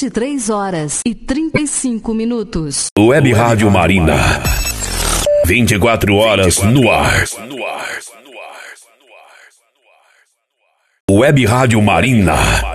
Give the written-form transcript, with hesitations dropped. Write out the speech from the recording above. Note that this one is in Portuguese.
23h35. Web Rádio Marina. 24 horas no ar. Web Rádio Marina.